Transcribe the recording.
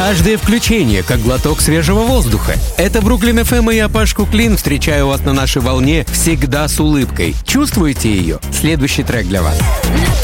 Каждое включение, как глоток свежего воздуха. Это Бруклин ФМ, и я, Пашку Клин, встречаю вас на нашей волне всегда с улыбкой. Чувствуете ее? Следующий трек для вас.